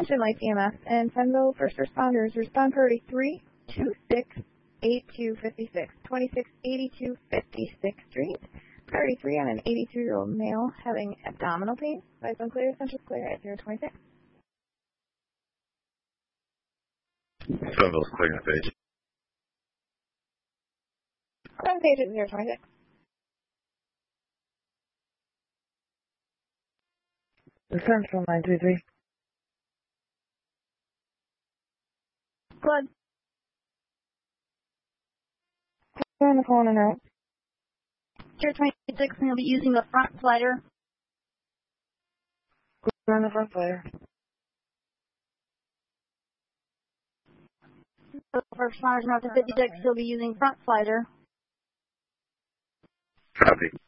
Attention Lights EMS and Fenville First Responders. Respond priority 326 8256, 2682 56th Street. Priority 3 on an 82-year-old male having abdominal pain. Lights unclear, central clear at 026. Fenville's clear on page. Clear on page at 026. The Central 933. Blood. Clear on the phone and out. 026, and he'll be using the front slider. Clear on the front slider. First responders north of 56, he'll be using front slider. Copy.